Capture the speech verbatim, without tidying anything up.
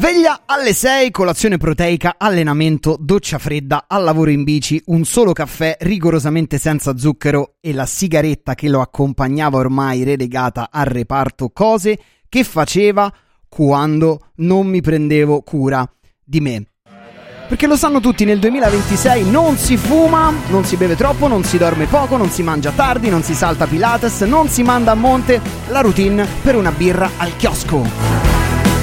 Sveglia alle sei, colazione proteica, allenamento, doccia fredda, al lavoro in bici, un solo caffè rigorosamente senza zucchero e la sigaretta che lo accompagnava ormai relegata al reparto cose che faceva quando non mi prendevo cura di me. Perché lo sanno tutti, nel duemilaventisei non si fuma, non si beve troppo, non si dorme poco, non si mangia tardi, non si salta Pilates, non si manda a monte, la routine per una birra al chiosco.